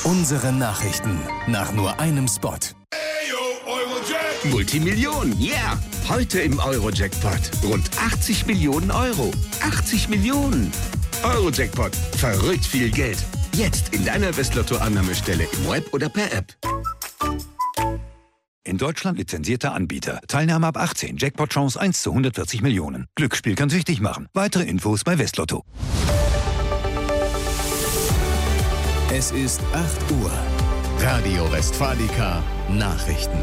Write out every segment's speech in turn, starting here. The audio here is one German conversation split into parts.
Unsere Nachrichten nach nur einem Spot. Multimillionen, yeah! Heute im Euro-Jackpot. Rund 80 Millionen Euro. 80 Millionen! Euro-Jackpot. Verrückt viel Geld. Jetzt in deiner Westlotto-Annahmestelle im Web oder per App. In Deutschland lizenzierter Anbieter. Teilnahme ab 18. Jackpot-Chance 1 zu 140 Millionen. Glücksspiel kann süchtig machen. Weitere Infos bei Westlotto. Es ist 8 Uhr. Radio Westfalica Nachrichten.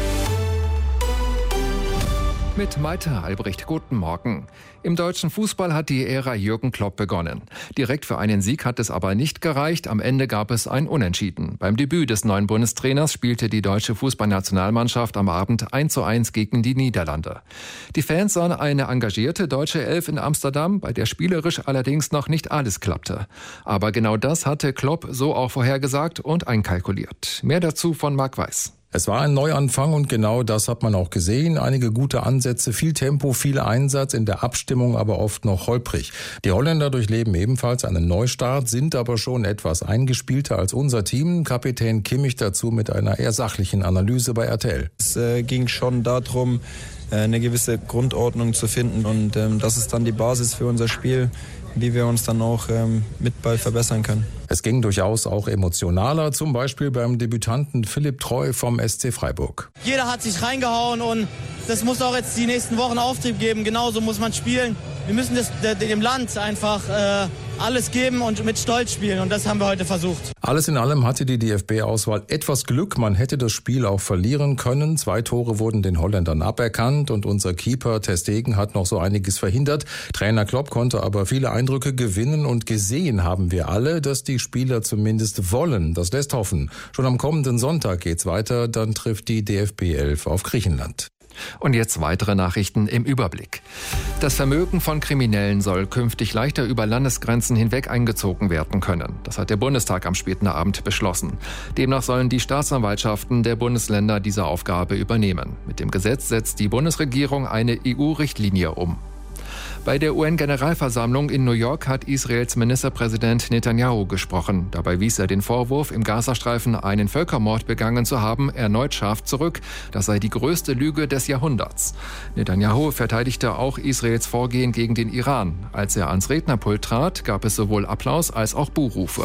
Mit Malte Albrecht, guten Morgen. Im deutschen Fußball hat die Ära Jürgen Klopp begonnen. Direkt für einen Sieg hat es aber nicht gereicht. Am Ende gab es ein Unentschieden. Beim Debüt des neuen Bundestrainers spielte die deutsche Fußballnationalmannschaft am Abend 1:1 gegen die Niederlande. Die Fans sahen eine engagierte deutsche Elf in Amsterdam, bei der spielerisch allerdings noch nicht alles klappte. Aber genau das hatte Klopp so auch vorhergesagt und einkalkuliert. Mehr dazu von Marc Weiß. Es war ein Neuanfang und genau das hat man auch gesehen. Einige gute Ansätze, viel Tempo, viel Einsatz, in der Abstimmung aber oft noch holprig. Die Holländer durchleben ebenfalls einen Neustart, sind aber schon etwas eingespielter als unser Team. Kapitän Kimmich dazu mit einer eher sachlichen Analyse bei RTL. Es ging schon darum, eine gewisse Grundordnung zu finden und das ist dann die Basis für unser Spiel, wie wir uns dann auch mit Ball verbessern können. Es ging durchaus auch emotionaler, zum Beispiel beim Debütanten Philipp Treu vom SC Freiburg. Jeder hat sich reingehauen und das muss auch jetzt die nächsten Wochen Auftrieb geben. Genauso muss man spielen. Wir müssen dem Land einfach alles geben und mit Stolz spielen und das haben wir heute versucht. Alles in allem hatte die DFB-Auswahl etwas Glück. Man hätte das Spiel auch verlieren können. 2 Tore wurden den Holländern aberkannt und unser Keeper Ter Stegen hat noch so einiges verhindert. Trainer Klopp konnte aber viele Eindrücke gewinnen und gesehen haben wir alle, dass die Spieler zumindest wollen. Das lässt hoffen. Schon am kommenden Sonntag geht's weiter, dann trifft die DFB 11 auf Griechenland. Und jetzt weitere Nachrichten im Überblick. Das Vermögen von Kriminellen soll künftig leichter über Landesgrenzen hinweg eingezogen werden können. Das hat der Bundestag am späten Abend beschlossen. Demnach sollen die Staatsanwaltschaften der Bundesländer diese Aufgabe übernehmen. Mit dem Gesetz setzt die Bundesregierung eine EU-Richtlinie um. Bei der UN-Generalversammlung in New York hat Israels Ministerpräsident Netanyahu gesprochen. Dabei wies er den Vorwurf, im Gazastreifen einen Völkermord begangen zu haben, erneut scharf zurück. Das sei die größte Lüge des Jahrhunderts. Netanyahu verteidigte auch Israels Vorgehen gegen den Iran. Als er ans Rednerpult trat, gab es sowohl Applaus als auch Buhrufe.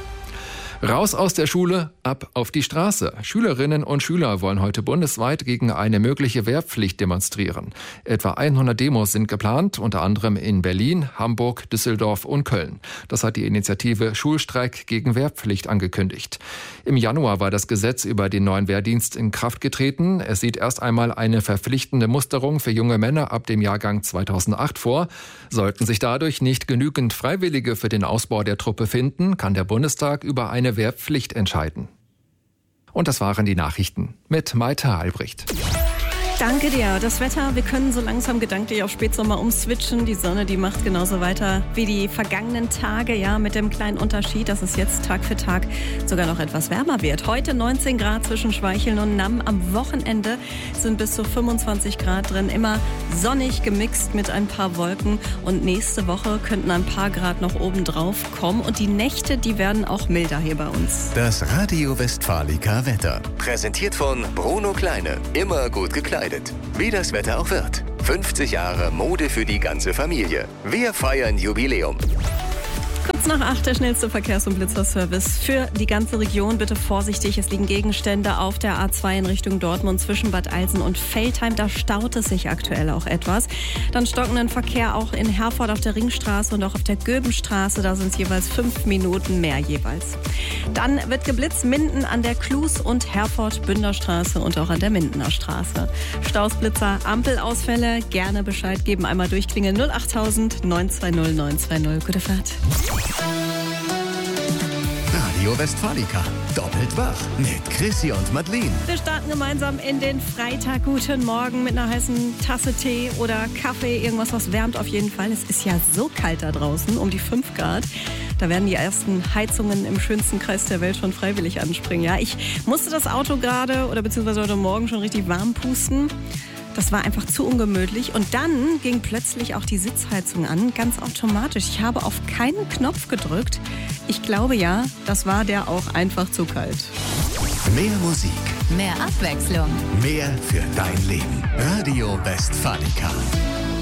Raus aus der Schule, ab auf die Straße. Schülerinnen und Schüler wollen heute bundesweit gegen eine mögliche Wehrpflicht demonstrieren. Etwa 100 Demos sind geplant, unter anderem in Berlin, Hamburg, Düsseldorf und Köln. Das hat die Initiative Schulstreik gegen Wehrpflicht angekündigt. Im Januar war das Gesetz über den neuen Wehrdienst in Kraft getreten. Es sieht erst einmal eine verpflichtende Musterung für junge Männer ab dem Jahrgang 2008 vor. Sollten sich dadurch nicht genügend Freiwillige für den Ausbau der Truppe finden, kann der Bundestag über eine Wehrpflicht entscheiden. Und das waren die Nachrichten mit Malte Albrecht. Danke dir. Das Wetter, wir können so langsam gedanklich auf Spätsommer umswitchen. Die Sonne, die macht genauso weiter wie die vergangenen Tage, ja, mit dem kleinen Unterschied, dass es jetzt Tag für Tag sogar noch etwas wärmer wird. Heute 19 Grad zwischen Schweicheln und Namm. Am Wochenende sind bis zu 25 Grad drin. Immer sonnig gemixt mit ein paar Wolken. Und nächste Woche könnten ein paar Grad noch oben drauf kommen. Und die Nächte, die werden auch milder hier bei uns. Das Radio Westfalica Wetter. Präsentiert von Bruno Kleine. Immer gut gekleidet. Wie das Wetter auch wird. 50 Jahre Mode für die ganze Familie. Wir feiern Jubiläum. Kurz nach 8 der schnellste Verkehrs- und Blitzerservice für die ganze Region. Bitte vorsichtig, es liegen Gegenstände auf der A2 in Richtung Dortmund zwischen Bad Eilsen und Veltheim. Da staut es sich aktuell auch etwas. Dann stockenden Verkehr auch in Herford auf der Ringstraße und auch auf der Göbenstraße. Da sind es jeweils 5 Minuten mehr jeweils. Dann wird geblitzt Minden an der Klus- und Herford-Bünderstraße und auch an der Mindener Straße. Staus, Blitzer, Ampelausfälle, gerne Bescheid geben. Einmal durchklingeln 08000 920 920. Gute Fahrt. Radio Westfalica. Doppelt wach mit Chrissy und Madeleine. Wir starten gemeinsam in den Freitag. Guten Morgen mit einer heißen Tasse Tee oder Kaffee. Irgendwas, was wärmt auf jeden Fall. Es ist ja so kalt da draußen, um die 5 Grad. Da werden die ersten Heizungen im schönsten Kreis der Welt schon freiwillig anspringen. Ja, ich musste das Auto gerade oder beziehungsweise heute Morgen schon richtig warm pusten. Das war einfach zu ungemütlich. Und dann ging plötzlich auch die Sitzheizung an, ganz automatisch. Ich habe auf keinen Knopf gedrückt. Ich glaube ja, das war der auch einfach zu kalt. Mehr Musik, mehr Abwechslung, mehr für dein Leben. Radio Westfalica.